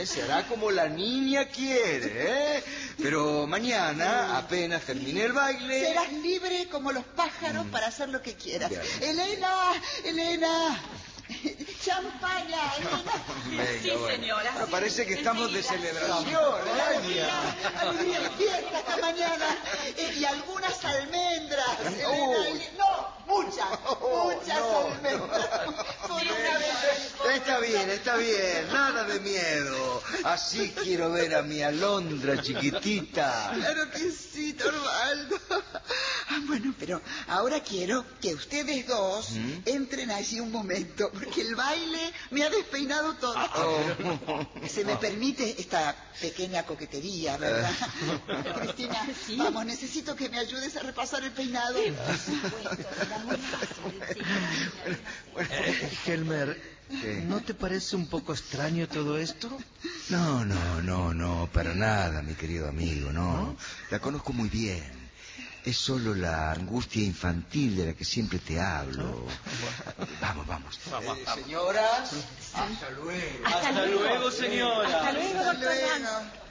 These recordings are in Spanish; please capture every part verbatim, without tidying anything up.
¿eh? Se hará como la niña quiere, ¿eh? Pero mañana, apenas termine el baile... Serás libre como los pájaros mm. para hacer lo que quieras. Bien. Elena, Elena... ¡Champaña, Elena! Sí, bueno. Señora. Bueno, parece que estamos Enseguida. de celebración. Alegría, alegría y fiesta esta mañana. Eh, y algunas almendras. Oh. Elena, no, muchas, oh, muchas no, almendras. No. Por una vez. Está bien, está bien, nada de miedo. Así quiero ver a mi Alondra chiquitita. Claro que sí, Torvaldo. Bueno, pero ahora quiero que ustedes dos ¿Mm? entren allí un momento, porque el baile me ha despeinado todo. Oh. Se me permite esta pequeña coquetería, ¿verdad? Cristina, ¿sí? Vamos, necesito que me ayudes a repasar el peinado. Sí, por supuesto, será muy fácil. Sí. Eh, Helmer, ¿qué? ¿No te parece un poco extraño todo esto? No, no, no, no, para nada, mi querido amigo, no. ¿No? La conozco muy bien. Es solo la angustia infantil de la que siempre te hablo. Vamos, vamos. vamos, eh, vamos. Señoras, sí. hasta luego. Hasta, hasta luego, luego, señora. Hasta luego, hasta doctor luego.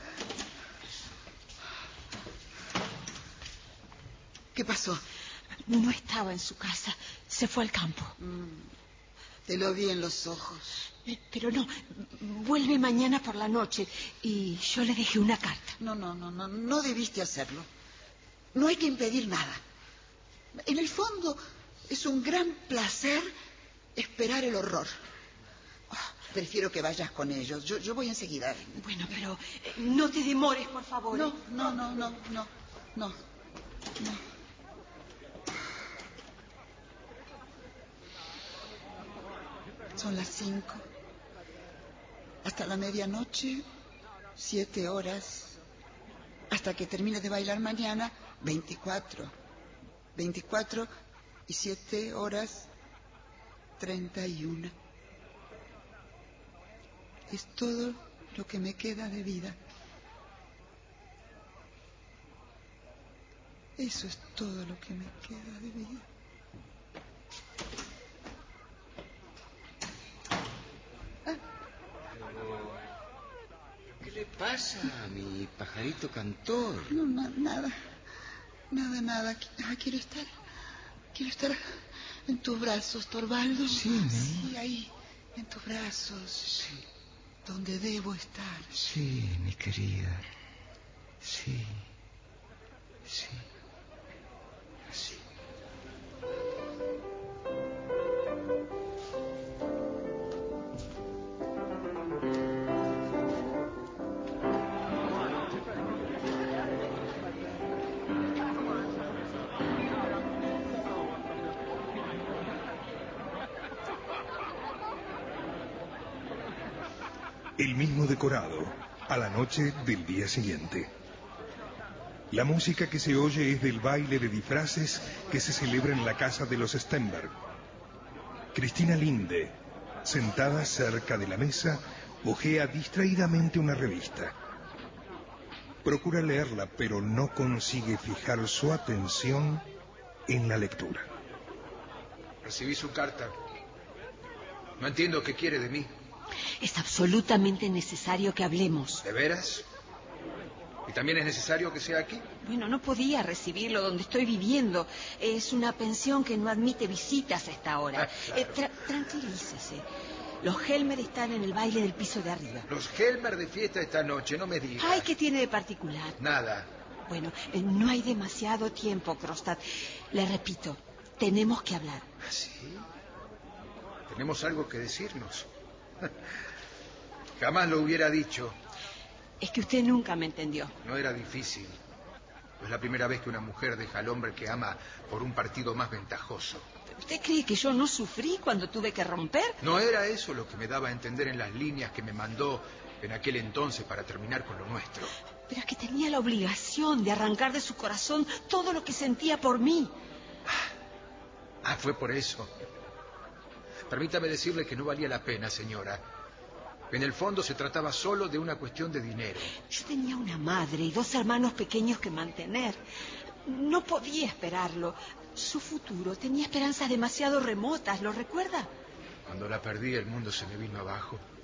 ¿Qué pasó? No estaba en su casa. Se fue al campo. Mm, te lo vi en los ojos. Eh, pero no, vuelve mañana por la noche y yo le dejé una carta. No, no, no, no, no debiste hacerlo. No hay que impedir nada. En el fondo, es un gran placer esperar el horror. Oh, prefiero que vayas con ellos. Yo, yo voy enseguida. Bueno, pero eh, no te demores, por favor. No, no, no, no, no, no, no. Son las cinco. Hasta la medianoche, siete horas. Hasta que termine de bailar mañana, veinticuatro. Veinticuatro y siete horas, treinta y una. Es todo lo que me queda de vida. Eso es todo lo que me queda de vida. ¿Qué le pasa a mi pajarito cantor? No, no, nada. Nada, nada. Ah, quiero estar... Quiero estar en tus brazos, Torvaldo. Sí, ¿no? Sí, ahí, en tus brazos. Sí. Donde debo estar. Sí, mi querida. Sí. Sí. Así. El mismo decorado, a la noche del día siguiente. La música que se oye es del baile de disfraces que se celebra en la casa de los Stenberg. Cristina Linde, sentada cerca de la mesa, hojea distraídamente una revista. Procura leerla, pero no consigue fijar su atención en la lectura. Recibí su carta. No entiendo qué quiere de mí. Es absolutamente necesario que hablemos. ¿De veras? ¿Y también es necesario que sea aquí? Bueno, no podía recibirlo donde estoy viviendo. Es una pensión que no admite visitas a esta hora. Ah, claro. eh, tra- tranquilícese. Los Helmer están en el baile del piso de arriba. Los Helmer de fiesta esta noche, no me digas. Ay, ¿qué tiene de particular? Nada. Bueno, eh, no hay demasiado tiempo, Krogstad. Le repito, tenemos que hablar. ¿Ah, sí? Tenemos algo que decirnos. Jamás lo hubiera dicho. Es que usted nunca me entendió. No era difícil. No es la primera vez que una mujer deja al hombre que ama por un partido más ventajoso. ¿Usted cree que yo no sufrí cuando tuve que romper? ¿No era eso lo que me daba a entender en las líneas que me mandó en aquel entonces para terminar con lo nuestro? Pero es que tenía la obligación de arrancar de su corazón todo lo que sentía por mí. Ah, fue por eso. Permítame decirle que no valía la pena, señora. En el fondo se trataba solo de una cuestión de dinero. Yo tenía una madre y dos hermanos pequeños que mantener. No podía esperarlo. Su futuro tenía esperanzas demasiado remotas, ¿lo recuerda? Cuando la perdí, el mundo se me vino abajo.